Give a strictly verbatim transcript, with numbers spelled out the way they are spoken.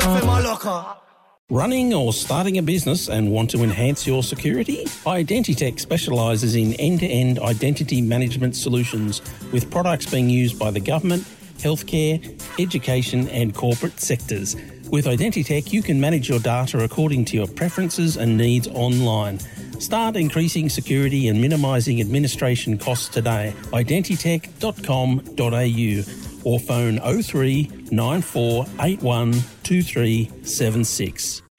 in my locker. Running or starting a business and want to enhance your security? Identitech specialises in end-to-end identity management solutions with products being used by the government, healthcare, education and corporate sectors. With Identitech, you can manage your data according to your preferences and needs online. Start increasing security and minimising administration costs today. identitech dot com dot a u or phone oh three nine four eight one two three seven six.